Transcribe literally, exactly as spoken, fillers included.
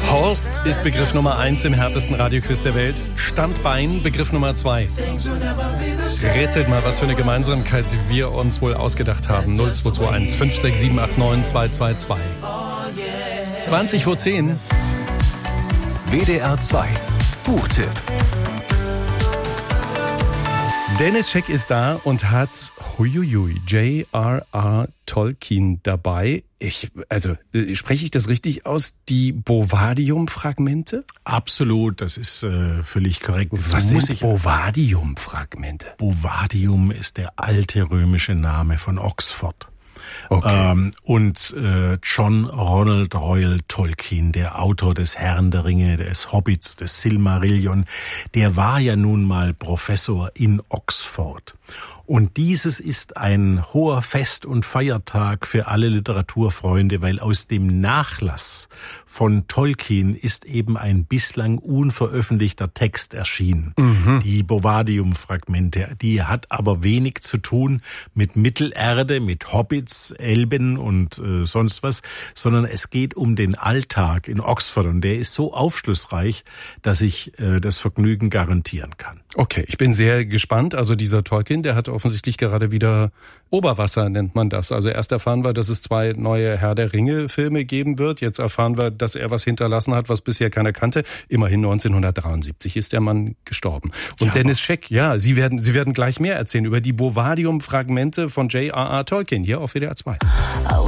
Horst ist Begriff Nummer eins im härtesten Radioquiz der Welt. Standbein Begriff Nummer zwei. Rätselt mal, was für eine Gemeinsamkeit wir uns wohl ausgedacht haben. null zwei zwei eins fünf sechs sieben acht neun zwei zwei zwei. zwanzig vor zehn. W D R zwei Buchtipp. Dennis Scheck ist da und hat huiuiui, J R R Tolkien dabei. Ich, also, spreche ich das richtig aus? Die Bovadium-Fragmente? Absolut, das ist äh, völlig korrekt. Was so sind muss ich Bovadium-Fragmente? Bovadium ist der alte römische Name von Oxford. Okay. Ähm, und äh, John Ronald Reuel Tolkien, der Autor des Herrn der Ringe, des Hobbits, des Silmarillion, der war ja nun mal Professor in Oxford. Und dieses ist ein hoher Fest- und Feiertag für alle Literaturfreunde, weil aus dem Nachlass von Tolkien ist eben ein bislang unveröffentlichter Text erschienen. Mhm. Die Bovadium-Fragmente. Die hat aber wenig zu tun mit Mittelerde, mit Hobbits, Elben und äh, sonst was, sondern es geht um den Alltag in Oxford und der ist so aufschlussreich, dass ich äh, das Vergnügen garantieren kann. Okay, ich bin sehr gespannt. Also dieser Tolkien, der hat offensichtlich gerade wieder Oberwasser, nennt man das. Also erst erfahren wir, dass es zwei neue Herr der Ringe-Filme geben wird. Jetzt erfahren wir, dass er was hinterlassen hat, was bisher keiner kannte. Immerhin neunzehnhundertdreiundsiebzig ist der Mann gestorben. Und ja, Dennis Scheck, ja, Sie werden, Sie werden gleich mehr erzählen über die Bovadium-Fragmente von J R R Tolkien hier auf W D R zwei.